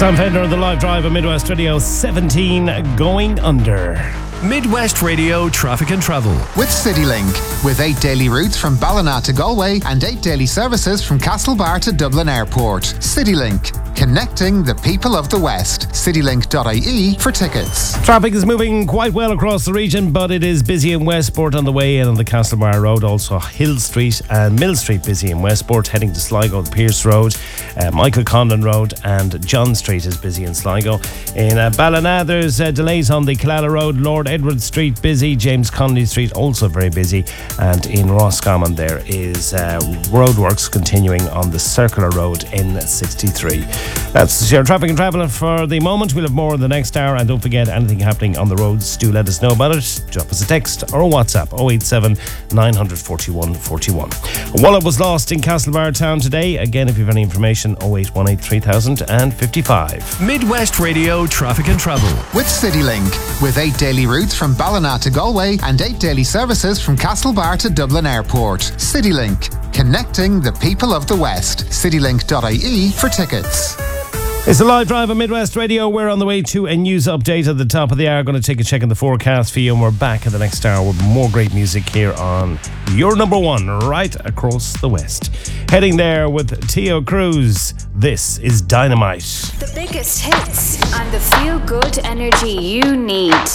Sam Fender on the live drive of Midwest Radio 17 going under. Midwest Radio Traffic and Travel. With CityLink. With 8 daily routes from Ballina to Galway and 8 daily services from Castlebar to Dublin Airport. CityLink. Connecting the people of the West. Citylink.ie for tickets. Traffic is moving quite well across the region, but it is busy in Westport on the way in on the Castlebar Road. Also Hill Street and Mill Street busy in Westport. Heading to Sligo, the Pierce Road, Michael Condon Road and John Street is busy in Sligo. In Ballina there's delays on the Killala Road. Lord Edward Street busy. James Connolly Street also very busy. And in Roscommon there is roadworks continuing on the Circular Road N63. That's your traffic and travel for the moment. We'll have more in the next hour, and don't forget, anything happening on the roads, do let us know about it. Drop us a text or a WhatsApp 087 941 41. A wallet was lost in Castlebar town today. Again, if you have any information, 0818 3000 and 55. Midwest Radio Traffic and Travel. With CityLink. With 8 daily routes from Ballina to Galway and 8 daily services from Castlebar to Dublin Airport. CityLink. Connecting the people of the West. Citylink.ie for tickets. It's a live drive on Midwest Radio. We're on the way to a news update at the top of the hour. Going to take a check in the forecast for you, and we're back at the next hour with more great music here on your number one right across the West. Heading there with Teo Cruz. This is Dynamite. The biggest hits and the feel-good energy you need.